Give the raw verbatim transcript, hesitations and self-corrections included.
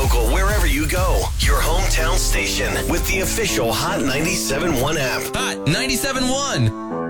local wherever you go. Your hometown station with the official Hot ninety-seven point one app. Hot ninety-seven point one.